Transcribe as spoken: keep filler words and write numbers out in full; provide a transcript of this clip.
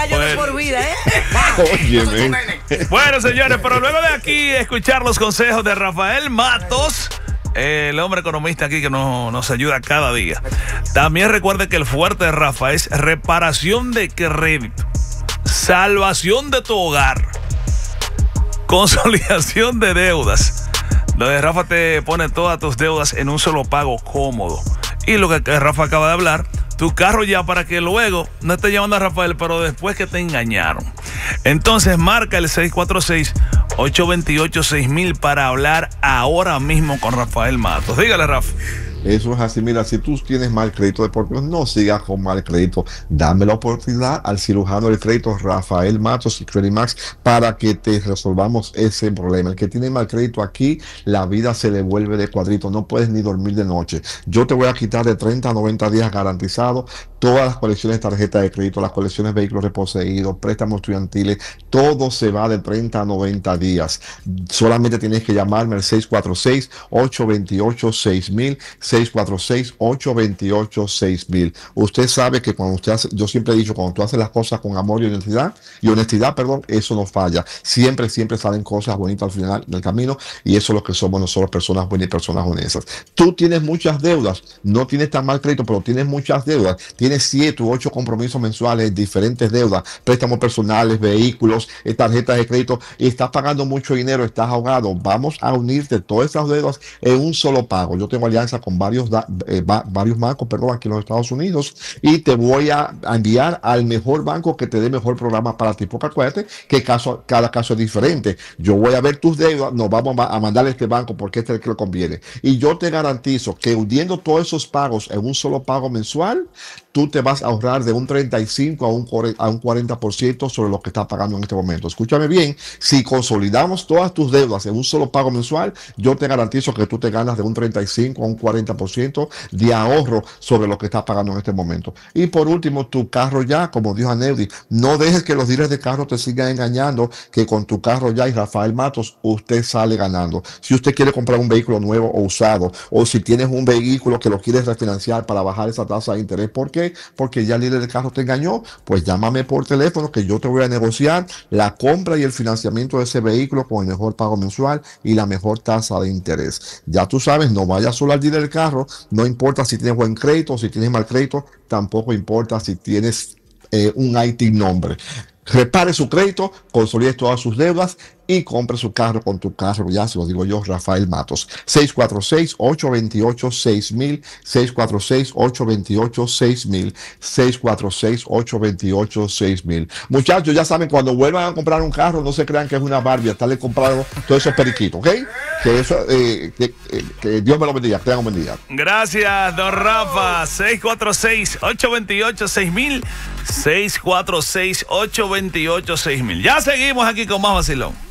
gallo bueno. de por vida, ¿eh? Oye, bueno, señores, pero luego de aquí escuchar los consejos de Rafael Matos, el hombre economista aquí que nos, nos ayuda cada día. También recuerde que el fuerte de Rafa es reparación de crédito, salvación de tu hogar, consolidación de deudas. Donde Rafa te pone todas tus deudas en un solo pago cómodo. Y lo que Rafa acaba de hablar, tu carro ya para que luego no esté llamando a Rafael, pero después que te engañaron. Entonces marca el seis cuatro seis, ocho dos ocho, seis mil para hablar ahora mismo con Rafael Matos. Dígale, Rafa. Eso es así, mira, si tú tienes mal crédito deportivo, no sigas con mal crédito. Dame la oportunidad al cirujano del crédito Rafael Matos y Credit Max para que te resolvamos ese problema. El que tiene mal crédito aquí, la vida se le vuelve de cuadrito, no puedes ni dormir de noche. Yo te voy a quitar de treinta a noventa días garantizado todas las colecciones de tarjeta de crédito, las colecciones de vehículos reposeídos, préstamos estudiantiles, todo se va de treinta a noventa días. Solamente tienes que llamarme al seis cuatro seis, ocho dos ocho, seis mil, seis cuatro seis, ocho dos ocho, seis mil. Usted sabe que cuando usted hace, yo siempre he dicho, cuando tú haces las cosas con amor y honestidad, y honestidad, perdón, eso no falla. Siempre, siempre salen cosas bonitas al final del camino, y eso es lo que somos nosotros, personas buenas y personas honestas. Tú tienes muchas deudas, no tienes tan mal crédito, pero tienes muchas deudas. Tienes siete u ocho compromisos mensuales, diferentes deudas, préstamos personales, vehículos, tarjetas de crédito, y estás pagando mucho dinero, estás ahogado. Vamos a unirte todas esas deudas en un solo pago. Yo tengo alianza con varios, eh, va, varios bancos, perdón, aquí en los Estados Unidos, y te voy a, a enviar al mejor banco que te dé mejor programa para ti, porque acuérdate que caso, cada caso es diferente. Yo voy a ver tus deudas, nos vamos a mandarle a este banco porque este es el que le conviene. Y yo te garantizo que uniendo todos esos pagos en un solo pago mensual, tú te vas a ahorrar de un treinta y cinco a un cuarenta por ciento sobre lo que estás pagando en este momento. Escúchame bien, si consolidamos todas tus deudas en un solo pago mensual, yo te garantizo que tú te ganas de un treinta y cinco a un cuarenta por ciento de ahorro sobre lo que estás pagando en este momento. Y por último, tu carro ya, como dijo Aneudi, no dejes que los dealers de carro te sigan engañando, que con tu carro ya y Rafael Matos, usted sale ganando. Si usted quiere comprar un vehículo nuevo o usado, o si tienes un vehículo que lo quieres refinanciar para bajar esa tasa de interés, ¿por qué? Porque ya el líder del carro te engañó, pues llámame por teléfono que yo te voy a negociar la compra y el financiamiento de ese vehículo con el mejor pago mensual y la mejor tasa de interés. Ya tú sabes, no vayas solo al líder del carro, no importa si tienes buen crédito o si tienes mal crédito, tampoco importa si tienes eh, un I T nombre. Repare su crédito, consolide todas sus deudas y compre su carro con tu carro, ya se lo digo yo, Rafael Matos. seis cuatro seis, ocho dos ocho, seis mil, seis cuatro seis, ocho dos ocho, seis mil, seis cuatro seis, ocho dos ocho, seis mil. Muchachos, ya saben, cuando vuelvan a comprar un carro, no se crean que es una Barbie, estarle comprando todos esos periquitos, ¿ok? Que, eso, eh, que, eh, que Dios me lo bendiga, que tengan un buen día. Gracias, don Rafa. seis cuatro seis, ocho dos ocho, seis mil, seis cuatro seis, ocho dos ocho, seis mil. Ya seguimos aquí con más vacilón.